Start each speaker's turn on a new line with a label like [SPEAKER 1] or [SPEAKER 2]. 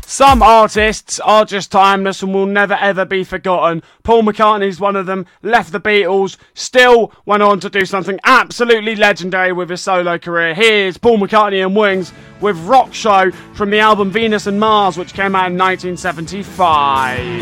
[SPEAKER 1] Some artists are just timeless and will never ever be forgotten. Paul McCartney's one of them, left the Beatles, still went on to do something absolutely legendary with his solo career. Here's Paul McCartney and Wings with Rock Show from the album Venus and Mars, which came out in 1975.